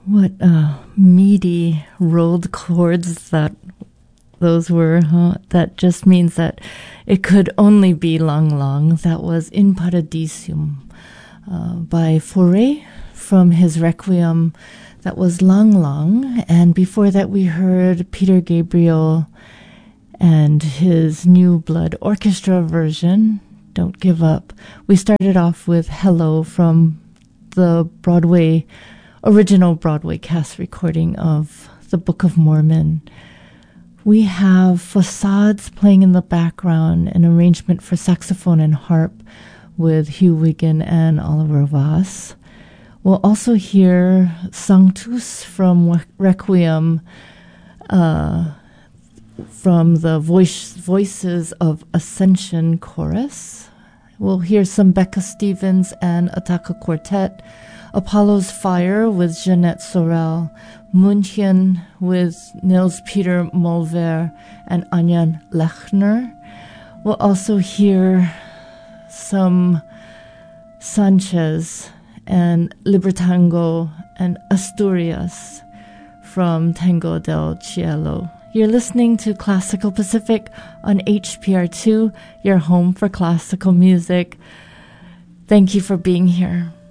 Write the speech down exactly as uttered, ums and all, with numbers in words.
What uh, meaty rolled chords that those were, huh? That just means that it could only be Lang Lang. That was In Paradisum uh, by Fauré from his Requiem. That was Lang Lang. And before that we heard Peter Gabriel and his New Blood Orchestra version, Don't Give Up. We started off with Hello from the Broadway original Broadway cast recording of the Book of Mormon. We have Facades playing in the background, an arrangement for saxophone and harp with Hugh Wiggin and Oliver Voss. We'll also hear Sanctus from Requiem uh, from the voice, Voices of Ascension chorus. We'll hear some Becca Stevens and Attacca Quartet, Apollo's Fire with Jeanette Sorel, München with Nils Peter Molver and Anja Lechner. We'll also hear some Sanchez and Libertango and Asturias from Tango del Cielo. You're listening to Classical Pacific on H P R two, your home for classical music. Thank you for being here.